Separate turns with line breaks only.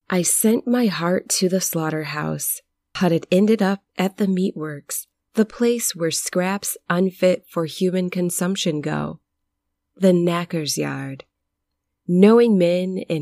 I sent my heart to the slaughterhouse, but it ended up at the meatworks, the place where scraps unfit for human consumption go. The knacker's yard. Knowing men in